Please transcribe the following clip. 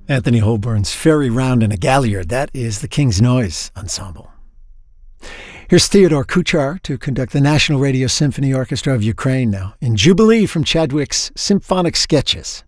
Anthony Holborn's Ferry Round in a Galliard. That is the King's Noise Ensemble. Here's Theodore Kuchar to conduct the National Radio Symphony Orchestra of Ukraine now in Jubilee from Chadwick's Symphonic Sketches.